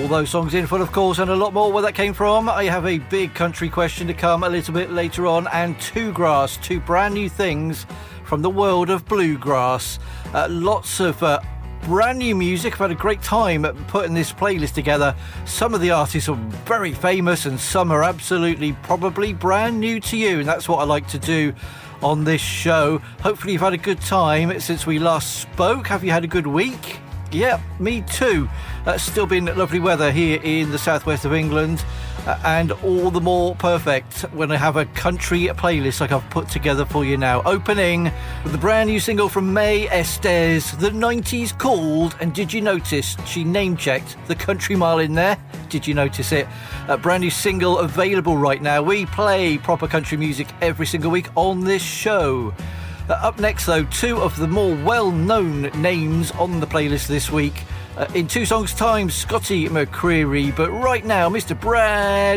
those songs in full, of course, and a lot more where that came from. I have a big country question to come a little bit later on, and two brand new things from the world of bluegrass. Lots of brand new music. I've had a great time putting this playlist together. Some of the artists are very famous and some are absolutely probably brand new to you, and that's what I like to do on this show. Hopefully you've had a good time since we last spoke. Have you had a good week? Yeah, me too. Still been lovely weather here in the southwest of England, and all the more perfect when I have a country playlist like I've put together for you now. Opening with the brand new single from May Estes, The 90s, called, and did you notice she name-checked the Country Mile in there? Did you notice it? A brand new single available right now. We play proper country music every single week on this show. Up next, though, two of the more well-known names on the playlist this week. In 2 songs' time, Scotty McCreery. But right now, Mr. Brad